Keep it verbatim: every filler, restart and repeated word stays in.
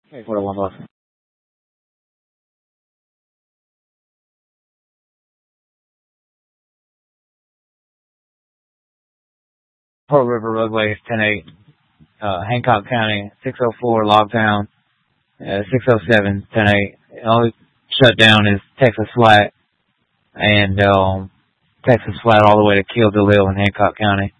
Hey, four oh one Boston. Pearl River Roadway, ten eight, uh, Hancock County, six oh four Logtown, uh, six oh seven, ten eight. The only shut down is Texas Flat and um, Texas Flat all the way to Kill DeLille in Hancock County.